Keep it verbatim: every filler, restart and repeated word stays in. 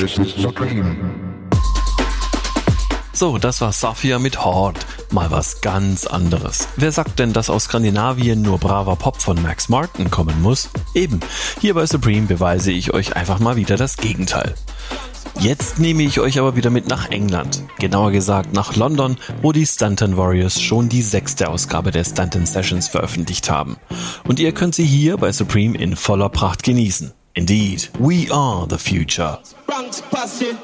This is Supreme. So, das war Saphir mit Horde. Mal was ganz anderes. Wer sagt denn, dass aus Skandinavien nur braver Pop von Max Martin kommen muss? Eben, hier bei Supreme beweise ich euch einfach mal wieder das Gegenteil. Jetzt nehme ich euch aber wieder mit nach England. Genauer gesagt nach London, wo die Stanton Warriors schon die sechste Ausgabe der Stanton Sessions veröffentlicht haben. Und ihr könnt sie hier bei Supreme in voller Pracht genießen. Indeed, we are the future.